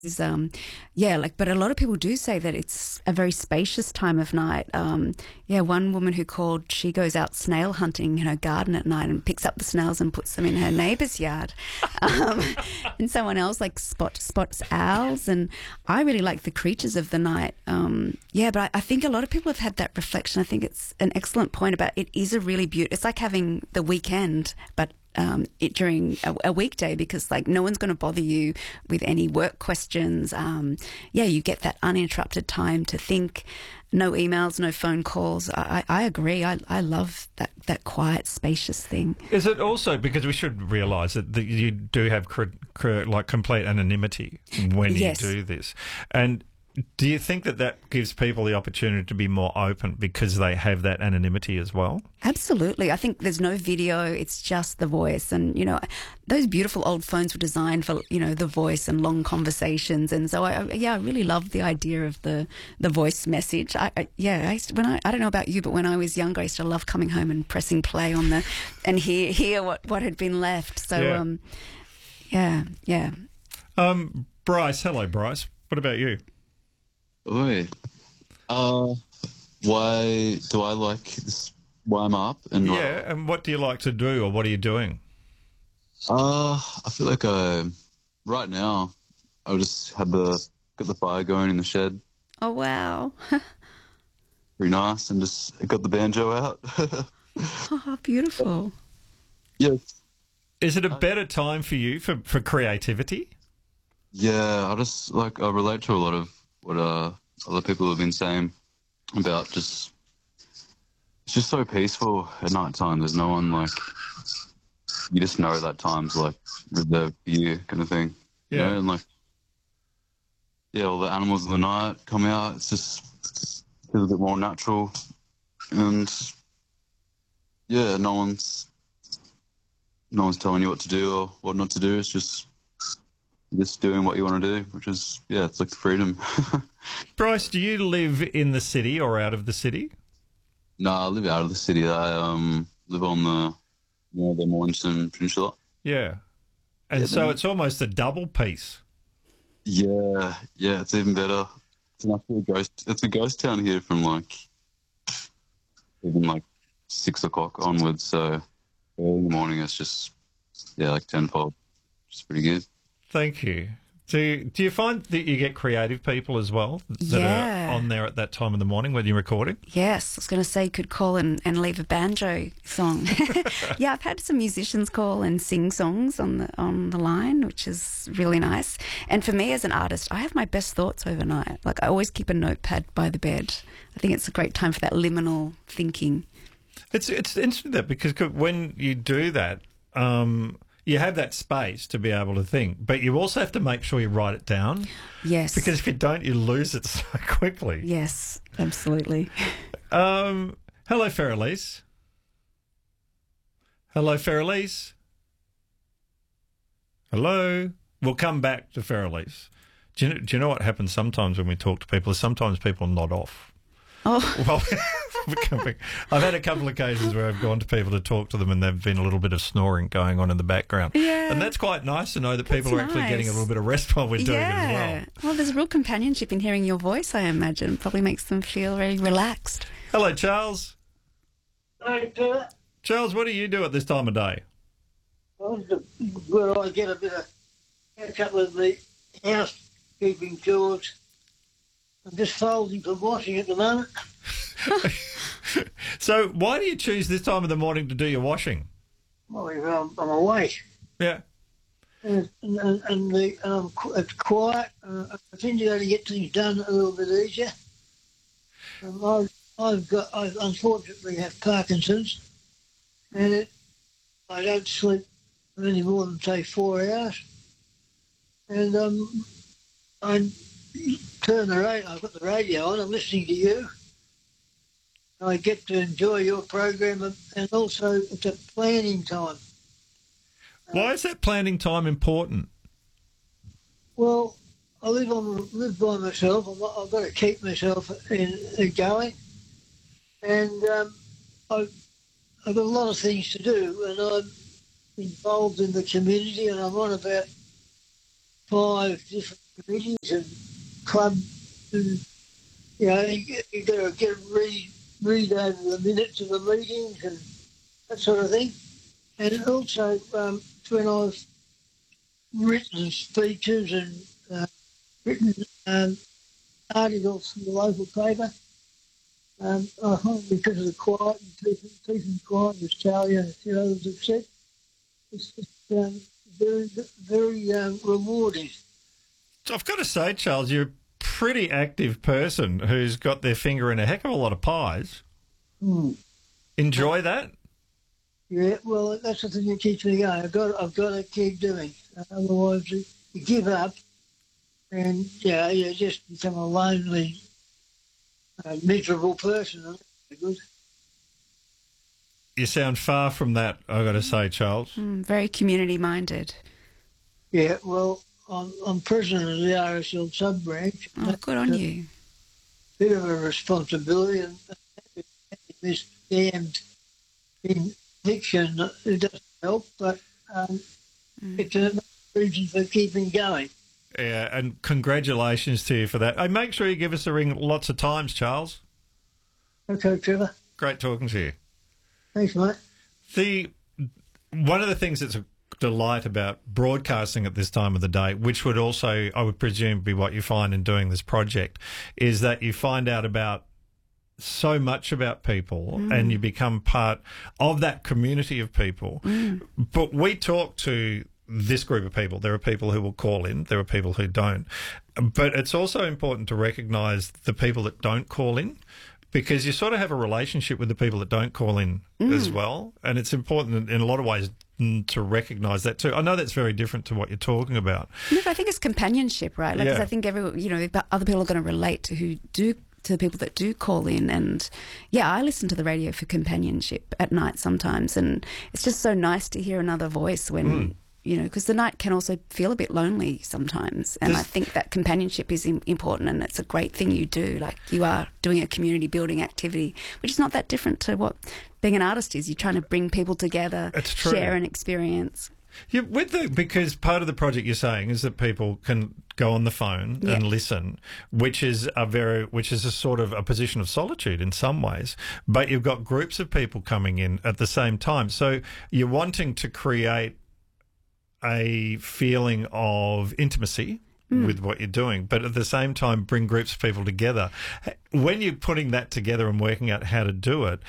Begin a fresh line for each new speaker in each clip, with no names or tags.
is yeah, like, but a lot of people do say that it's a very spacious time of night. Yeah, one woman who called, she goes out snail hunting in her garden at night and picks up the snails and puts them in her neighbour's yard. um, and someone else like spots owls, and I really like the creatures of the night. Yeah, but I think a lot of people have had that reflection. I think it's an excellent point about it is a really beautiful, it's like having the weekend but it during a weekday, because like no one's going to bother you with any work questions. Yeah, you get that uninterrupted time to think. No emails, no phone calls. I agree. I love that quiet, spacious thing.
Is it also because we should realise that you do have like complete anonymity when you do this, and do you think that gives people the opportunity to be more open because they have that anonymity as well?
Absolutely. I think there's no video, it's just the voice. And, you know, those beautiful old phones were designed for, you know, the voice and long conversations. And so, I really love the idea of the voice message. I don't know about you, but when I was younger, I used to love coming home and pressing play on and hear what had been left. So, yeah.
Bryce, hello, Bryce. What about you?
Oi. Why do I like this? Why I'm up? And
and what do you like to do, or what are you doing?
I feel like right now I just got the fire going in the shed.
Oh wow!
Pretty nice, and just got the banjo out.
Oh, beautiful.
Yes.
Is it a better time for you for creativity?
Yeah, I relate to a lot of what other people have been saying about it's just so peaceful at night time. There's no one, like, you just know that time's like reserved for you kind of thing.
Yeah.
You know? And like, yeah, all the animals of the night come out. It's just feels a bit more natural. And yeah, no one's telling you what to do or what not to do. It's just doing what you want to do, which is, it's like freedom.
Bryce, do you live in the city or out of the city?
No, I live out of the city. I live on the Mornington Peninsula.
Yeah. And so it's almost a double piece.
Yeah, it's even better. It's a ghost town here from even 6 o'clock onwards. So early in the morning, it's just like tenfold. It's pretty good.
Thank you. Do you find that you get creative people as well that are on there at that time of the morning when you're recording?
Yes, I was going to say you could call and leave a banjo song. Yeah, I've had some musicians call and sing songs on the line, which is really nice. And for me as an artist, I have my best thoughts overnight. Like I always keep a notepad by the bed. I think it's a great time for that liminal thinking.
It's interesting that because when you do that, you have that space to be able to think, but you also have to make sure you write it down.
Yes.
Because if you don't, you lose it so quickly.
Yes, absolutely.
Hello, Feralise. Hello, Feralise. Hello. We'll come back to Feralise. Do you know what happens sometimes when we talk to people? Is sometimes people nod off.
Oh.
Well, I've had a couple of occasions where I've gone to people to talk to them and there've been a little bit of snoring going on in the background.
Yeah.
And that's quite nice to know that people are actually getting a little bit of rest while we're doing it as well.
Well, there's a real companionship in hearing your voice, I imagine. Probably makes them feel very relaxed.
Hello, Charles.
Hi, Peter.
Charles, what do you do at this time of day?
Where I get a bit of catch up with the housekeeping chores. I'm just folding for washing at the moment.
So why do you choose this time of the morning to do your washing?
Well, I'm awake.
Yeah.
And it's quiet. I tend to go to get things done a little bit easier. I unfortunately have Parkinson's, and I don't sleep any more than say 4 hours. And I turn the radio. I've got the radio on. I'm listening to you. I get to enjoy your program, and also it's a planning time.
Why is that planning time important?
Well, I live by myself. I've got to keep myself going, and I've got a lot of things to do, and I'm involved in the community, and I'm on about 5 different committees and clubs, and you know, you got to read over the minutes of the meetings and that sort of thing. And also, when I've written speeches and written articles for the local paper, I find because of the quiet and peace and quiet, as Charlie and a few others have said, it's very, very rewarding.
So I've got to say, Charles, you're a pretty active person who's got their finger in a heck of a lot of pies.
Mm.
Enjoy that?
Yeah, well, that's the thing that keeps me going. I've got to keep doing. Otherwise, you give up, and you just become a lonely, miserable person. Good.
You sound far from that, I've got to say, Charles.
Very community-minded.
Yeah, well, I'm president of the RSL sub-branch.
Oh, good on you.
Bit of a responsibility, and this damned conviction, it doesn't help, but it's a reason for keeping going.
Yeah, and congratulations to you for that. Hey, make sure you give us a ring lots of times, Charles.
Okay, Trevor.
Great talking to you.
Thanks, mate.
One of the things that's a delight about broadcasting at this time of the day, which would also, I would presume, be what you find in doing this project, is that you find out about so much about people and you become part of that community of people. But we talk to this group of people. There are people who will call in, there are people who don't. But it's also important to recognise the people that don't call in, because you sort of have a relationship with the people that don't call in as well. And it's important in a lot of ways to recognise that too. I know that's very different to what you're talking about.
Look, I think it's companionship, right? Like, 'cause I think other people are going to relate to the people that do call in. And I listen to the radio for companionship at night sometimes. And it's just so nice to hear another voice when, because the night can also feel a bit lonely sometimes. And I think that companionship is important, and it's a great thing you do. Like, you are doing a community building activity, which is not that different to what being an artist is. You're trying to bring people together, share an experience.
Yeah, because part of the project you're saying is that people can go on the phone and listen, which is a sort of a position of solitude in some ways. But you've got groups of people coming in at the same time, so you're wanting to create a feeling of intimacy with what you're doing, but at the same time bring groups of people together. When you're putting that together and working out how to do it,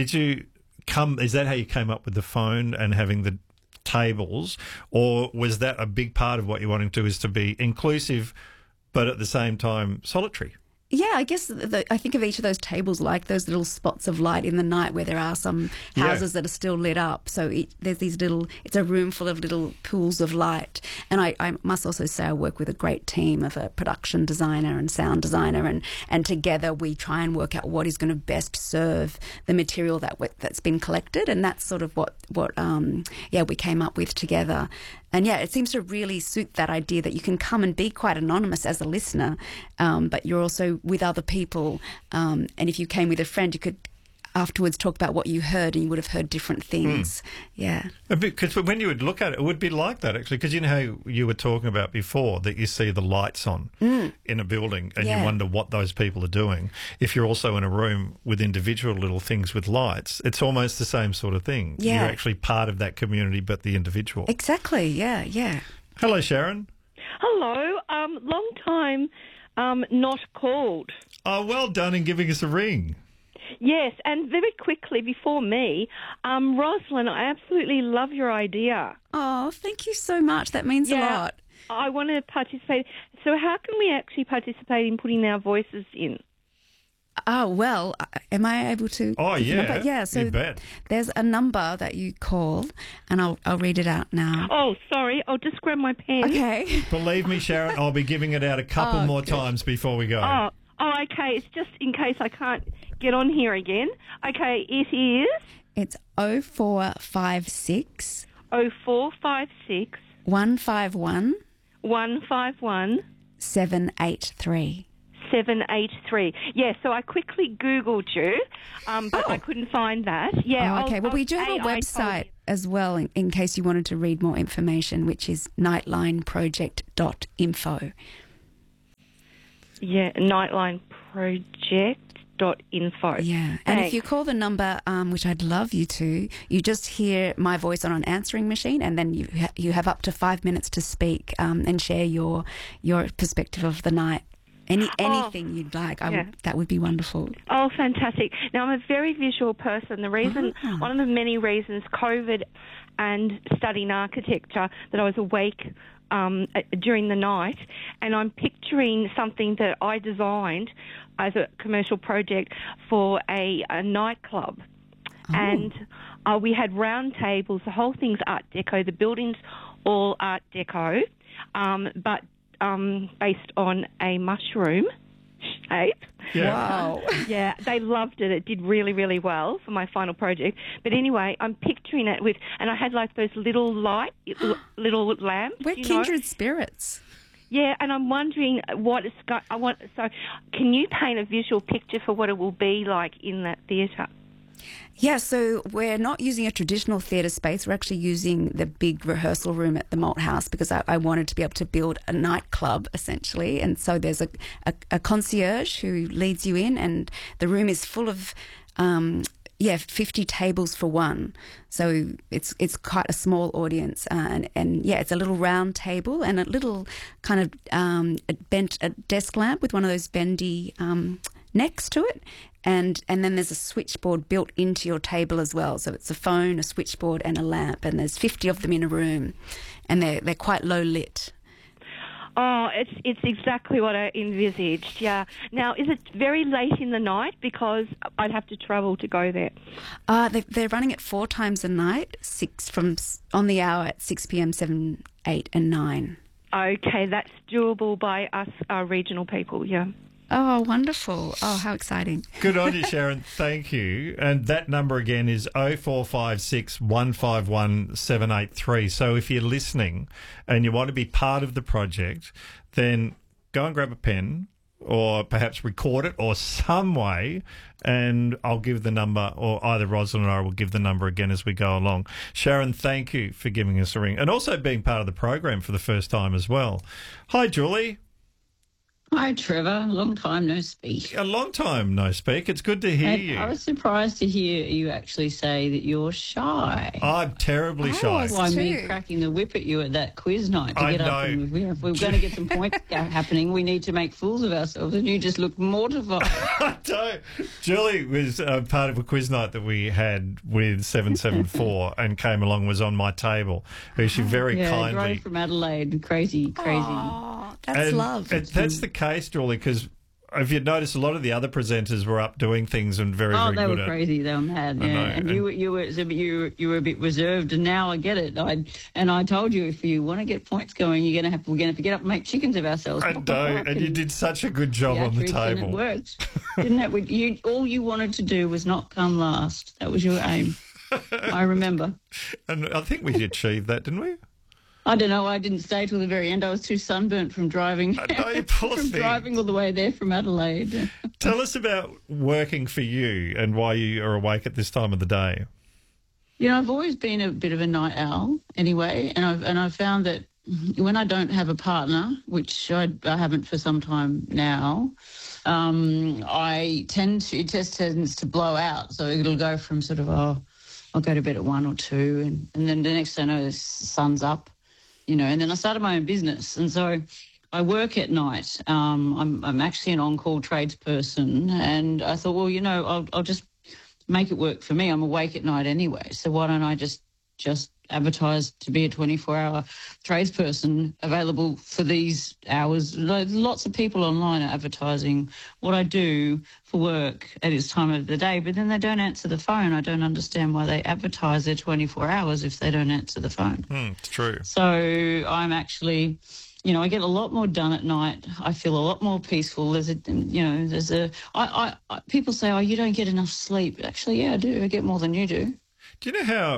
is that how you came up with the phone and having the tables, or was that a big part of what you're wanting to do, is to be inclusive but at the same time solitary?
Yeah, I guess I think of each of those tables like those little spots of light in the night where there are some houses that are still lit up. So there's these it's a room full of little pools of light. And I must also say I work with a great team of a production designer and sound designer, and together we try and work out what is going to best serve the material that's been collected. And that's sort of what we came up with together. And it seems to really suit that idea that you can come and be quite anonymous as a listener, but you're also with other people. And if you came with a friend, you could afterwards talk about what you heard, and you would have heard different things. Yeah.
Because when you would look at it, it would be like that, actually, because you know how you were talking about before that you see the lights on in a building and you wonder what those people are doing. If you're also in a room with individual little things with lights, it's almost the same sort of thing.
Yeah.
You're actually part of that community, but the individual.
Exactly, yeah.
Hello, Sharon.
Hello. Long time not called.
Oh, well done in giving us a ring.
Yes, and very quickly before me, Rosalind, I absolutely love your idea.
Oh, thank you so much. That means a lot.
I want to participate. So how can we actually participate in putting our voices in?
Oh, well, am I able to?
Oh, yeah.
Yeah, so
you bet.
There's a number that you call, and I'll read it out now.
Oh, sorry. I'll just grab my pen.
Okay.
Believe me, Sharon, I'll be giving it out a couple more times before we go.
Oh, okay. It's just in case I can't get on here again. Okay, it is?
It's 0456
0456
151
151
783.
783. Yeah, so I quickly Googled you, but I couldn't find that. Yeah.
Oh, okay. Well, we do have a website as well in case you wanted to read more information, which is nightlineproject.info.
Yeah, nightlineproject.info.
Yeah, and if you call the number, which I'd love you to, you just hear my voice on an answering machine, and then you have up to 5 minutes to speak and share your perspective of the night. Anything you'd like, that would be wonderful.
Oh, fantastic. Now, I'm a very visual person. The reason, one of the many reasons, COVID and studying architecture, that I was awake during the night, and I'm picturing something that I designed as a commercial project for a nightclub. And we had round tables. The whole thing's Art Deco. The building's all Art Deco, but based on a mushroom shape.
Yeah.
Wow.
Yeah, they loved it. It did really, really well for my final project. But anyway, I'm picturing it and I had like those little little lamps.
We're kindred spirits.
Yeah, and I'm wondering so can you paint a visual picture for what it will be like in that theatre?
Yeah, so we're not using a traditional theatre space. We're actually using the big rehearsal room at the Malt House because I wanted to be able to build a nightclub, essentially. And so there's a concierge who leads you in, and the room is full of 50 tables for one. So it's quite a small audience, and it's a little round table and a little kind of a desk lamp with one of those bendy necks to it. And then there's a switchboard built into your table as well. So it's a phone, a switchboard and a lamp, and there's 50 of them in a room, and they're quite low lit.
Oh, it's exactly what I envisaged, yeah. Now, is it very late in the night? Because I'd have to travel to go there.
They're running it 4 times a night, on the hour at 6 p.m, 7, 8 and 9.
Okay, that's doable by us regional people, yeah.
Oh, wonderful. Oh, how exciting.
Good on you, Sharon. Thank you. And that number again is 0456 151 783. So if you're listening and you want to be part of the project, then go and grab a pen or perhaps record it or some way, and I'll give the number, or either Rosalind or I will give the number again as we go along. Sharon, thank you for giving us a ring and also being part of the program for the first time as well. Hi, Julie.
Hi, Trevor. Long time no speak.
A long time no speak. It's good to hear you.
I was surprised to hear you actually say that you're shy.
I'm terribly shy.
Why me cracking the whip at you at that quiz night to get up and if we're going to get some points happening, we need to make fools of ourselves, and you just looked mortified.
I don't. Julie was part of a quiz night that we had with 774 and came along, was on my table, who she very kindly...
drove from Adelaide. Crazy.
Aww, that's love.
That's the case, Julie, because if you'd noticed, a lot of the other presenters were up doing things and very good at it.
Oh, they were crazy. They were mad. Yeah. And you were a bit reserved, and now I get it. I told you, if you want to get points going, we're gonna have to get up and make chickens of ourselves.
And you did such a good job on the table.
And it worked, didn't it? All you wanted to do was not come last. That was your aim. I remember.
And I think we achieved that, didn't we?
I don't know. I didn't stay till the very end. I was too sunburnt from driving. Driving all the way there from Adelaide.
Tell us about working for you and why you are awake at this time of the day.
You know, I've always been a bit of a night owl anyway, and I've found that when I don't have a partner, which I haven't for some time now, it just tends to blow out. So it'll go from sort of I'll go to bed at 1 or 2, and then the next thing I know the sun's up. You know, and then I started my own business, and so I work at night. I'm actually an on-call tradesperson, and I thought, well, you know, I'll just make it work for me. I'm awake at night anyway, so why don't I just advertise to be a 24-hour tradesperson available for these hours? Lots of people online are advertising what I do for work at this time of the day, but then they don't answer the phone. I don't understand why they advertise their 24 hours if they don't answer the phone.
It's true.
So I'm actually... You know, I get a lot more done at night. I feel a lot more peaceful. People say, oh, you don't get enough sleep. Actually, yeah, I do. I get more than you do.
Do you know how